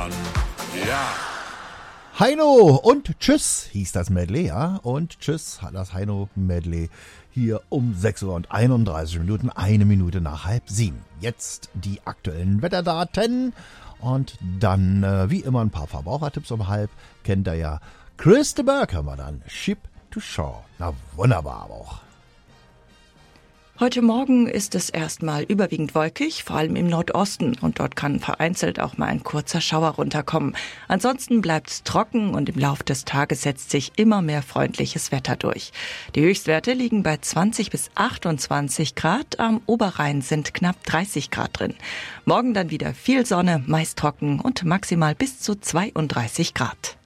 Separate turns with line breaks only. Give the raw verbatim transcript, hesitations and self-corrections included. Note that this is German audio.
Ja.
Heino und Tschüss hieß das Medley, ja. Und Tschüss hat das Heino-Medley hier um sechs Uhr und einunddreißig Minuten, eine Minute nach halb sieben. Jetzt die aktuellen Wetterdaten und dann äh, wie immer ein paar Verbrauchertipps um halb. Kennt ihr ja. Chris de Burgh haben wir dann. Ship to Shore. Na wunderbar aber auch.
Heute Morgen ist es erstmal überwiegend wolkig, vor allem im Nordosten. Und dort kann vereinzelt auch mal ein kurzer Schauer runterkommen. Ansonsten bleibt es trocken und im Lauf des Tages setzt sich immer mehr freundliches Wetter durch. Die Höchstwerte liegen bei zwanzig bis achtundzwanzig Grad. Am Oberrhein sind knapp dreißig Grad drin. Morgen dann wieder viel Sonne, meist trocken und maximal bis zu zweiunddreißig Grad.